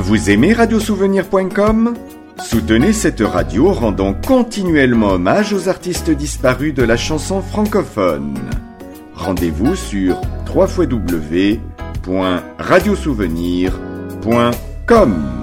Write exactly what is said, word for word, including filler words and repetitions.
Vous aimez radiosouvenir point com ? Soutenez cette radio rendant continuellement hommage aux artistes disparus de la chanson francophone. Rendez-vous sur w w w point radiosouvenir point com.